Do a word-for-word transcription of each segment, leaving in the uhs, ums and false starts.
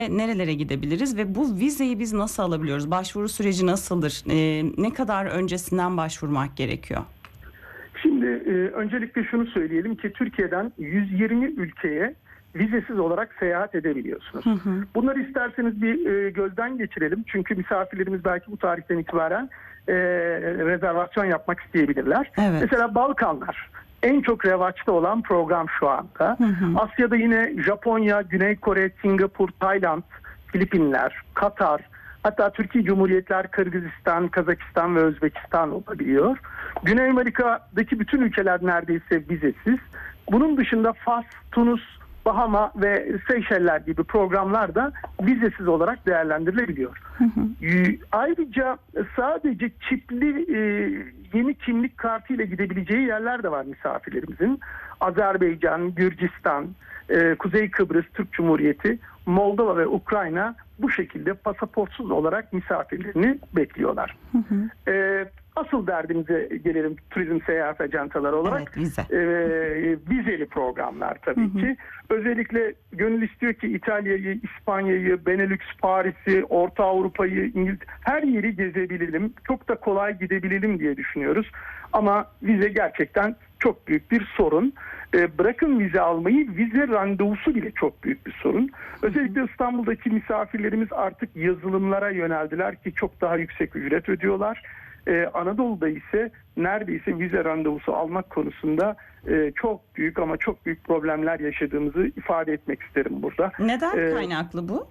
Nerelere gidebiliriz ve bu vizeyi biz nasıl alabiliyoruz? Başvuru süreci nasıldır? Ee, ne kadar öncesinden başvurmak gerekiyor? Şimdi e, öncelikle şunu söyleyelim ki Türkiye'den yüz yirmi ülkeye vizesiz olarak seyahat edebiliyorsunuz. Hı hı. Bunları isterseniz bir e, gözden geçirelim. Çünkü misafirlerimiz belki bu tarihten itibaren e, rezervasyon yapmak isteyebilirler. Evet. Mesela Balkanlar en çok revaçta olan program şu anda. Hı hı. Asya'da yine Japonya, Güney Kore, Singapur, Tayland, Filipinler, Katar, hatta Türkiye Cumhuriyetler, Kırgızistan, Kazakistan ve Özbekistan olabiliyor. Güney Amerika'daki bütün ülkeler neredeyse vizesiz. Bunun dışında Fas, Tunus, Bahama ve Seyşeller gibi programlar da vizesiz olarak değerlendirilebiliyor. Hı hı. Ayrıca sadece çipli e, yeni kimlik kartıyla gidebileceği yerler de var misafirlerimizin. Azerbaycan, Gürcistan, e, Kuzey Kıbrıs Türk Cumhuriyeti, Moldova ve Ukrayna bu şekilde pasaportsuz olarak misafirlerini bekliyorlar. Hı hı. E, asıl derdimize gelelim turizm seyahat ajantaları olarak. Evet, vize. E, vizeli programlar tabii hı hı. ki. Özellikle gönül istiyor ki İtalya'yı, İspanya'yı, Benelux, Paris'i, Orta Avrupa'yı, İngiliz her yeri gezebilelim. Çok da kolay gidebilelim diye düşünüyoruz. Ama vize gerçekten çok büyük bir sorun. E, bırakın vize almayı, vize randevusu bile çok büyük bir sorun. Özellikle İstanbul'daki misafirlerimiz artık yazılımlara yöneldiler ki çok daha yüksek ücret ödüyorlar. Ee, Anadolu'da ise neredeyse vize randevusu almak konusunda e, çok büyük ama çok büyük problemler yaşadığımızı ifade etmek isterim burada. Neden ee, kaynaklı bu?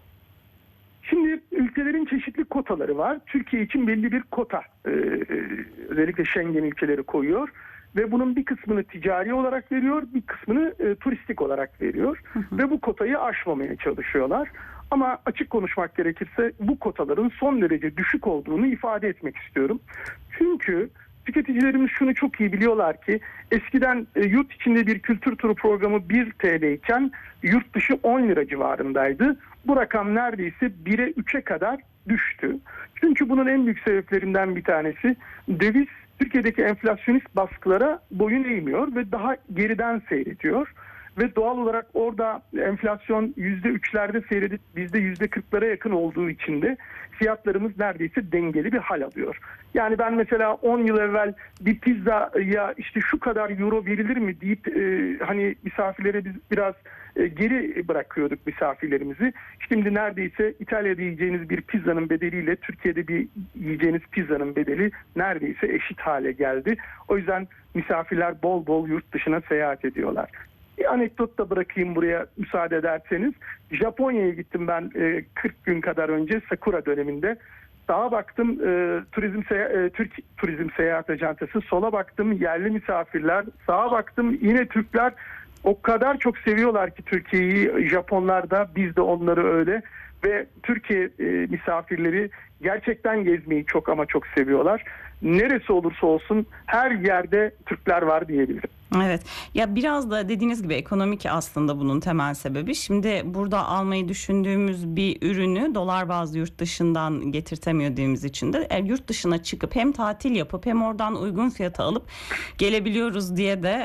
Şimdi ülkelerin çeşitli kotaları var. Türkiye için belli bir kota e, özellikle Schengen ülkeleri koyuyor ve bunun bir kısmını ticari olarak veriyor, bir kısmını e, turistik olarak veriyor. Hı hı. Ve bu kotayı aşmamaya çalışıyorlar. Ama açık konuşmak gerekirse bu kotaların son derece düşük olduğunu ifade etmek istiyorum. Çünkü tüketicilerimiz şunu çok iyi biliyorlar ki eskiden e, yurt içinde bir kültür turu programı bir T L iken yurt dışı on lira civarındaydı. Bu rakam neredeyse bire üçe kadar düştü. Çünkü bunun en büyük sebeplerinden bir tanesi döviz Türkiye'deki enflasyonist baskılara boyun eğmiyor ve daha geriden seyrediyor. Ve doğal olarak orada enflasyon yüzde üçlerde seyredip bizde yüzde kırklara yakın olduğu için de fiyatlarımız neredeyse dengeli bir hal alıyor. Yani ben mesela on yıl evvel bir pizzaya işte şu kadar euro verilir mi deyip e, hani misafirlere biz biraz e, geri bırakıyorduk misafirlerimizi. Şimdi neredeyse İtalya'da yiyeceğiniz bir pizzanın bedeliyle Türkiye'de bir yiyeceğiniz pizzanın bedeli neredeyse eşit hale geldi. O yüzden misafirler bol bol yurt dışına seyahat ediyorlar. Bir anekdot da bırakayım buraya müsaade ederseniz. Japonya'ya gittim ben e, kırk gün kadar önce Sakura döneminde. Sağa baktım e, turizm seya- e, Türk turizm seyahat ajantası, sola baktım yerli misafirler, sağa baktım yine Türkler. O kadar çok seviyorlar ki Türkiye'yi Japonlar da, biz de onları öyle ve Türkiye e, misafirleri gerçekten gezmeyi çok ama çok seviyorlar. Neresi olursa olsun her yerde Türkler var diyebilirim. Evet. Ya biraz da dediğiniz gibi ekonomik aslında bunun temel sebebi. Şimdi burada almayı düşündüğümüz bir ürünü dolar bazlı yurt dışından getirtemediğimiz için de e, yurt dışına çıkıp hem tatil yapıp hem oradan uygun fiyata alıp gelebiliyoruz diye de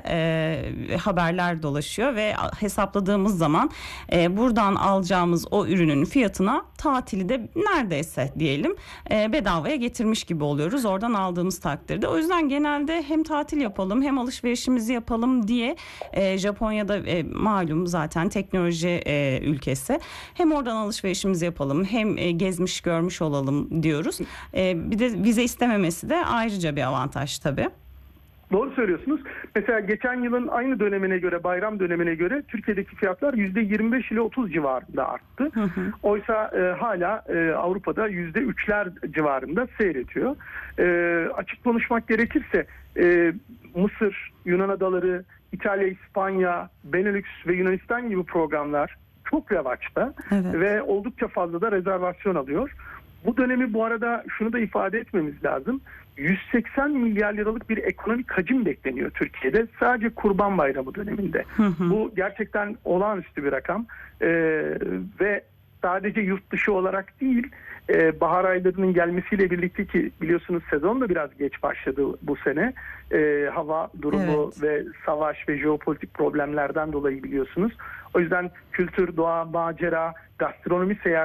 e, haberler dolaşıyor ve hesapladığımız zaman e, buradan alacağımız o ürünün fiyatına tatili de neredeyse diyelim e, bedavaya getirmiş gibi oluyoruz oradan aldığımız takdirde. O yüzden genelde hem tatil yapalım hem alışverişimizi yapalım diye e, Japonya'da e, malum zaten teknoloji e, ülkesi. Hem oradan alışverişimizi yapalım hem e, gezmiş görmüş olalım diyoruz. E, bir de vize istememesi de ayrıca bir avantaj tabii. Doğru söylüyorsunuz. Mesela geçen yılın aynı dönemine göre, bayram dönemine göre Türkiye'deki fiyatlar yüzde yirmi beş ile otuz civarında arttı. Hı hı. Oysa e, hala e, Avrupa'da yüzde üçler civarında seyrediyor. E, açık konuşmak gerekirse e, Mısır, Yunan adaları, İtalya, İspanya, Benelux ve Yunanistan gibi programlar çok revaçta, evet. Ve oldukça fazla da rezervasyon alıyor. Bu dönemi bu arada şunu da ifade etmemiz lazım. yüz seksen milyar liralık bir ekonomik hacim bekleniyor Türkiye'de sadece Kurban Bayramı döneminde. Hı hı. Bu gerçekten olağanüstü bir rakam ee, ve sadece yurt dışı olarak değil, e, bahar aylarının gelmesiyle birlikte ki biliyorsunuz sezon da biraz geç başladı bu sene. E, hava durumu, evet. Ve savaş ve jeopolitik problemlerden dolayı biliyorsunuz. O yüzden kültür, doğa, macera, gastronomi seyahat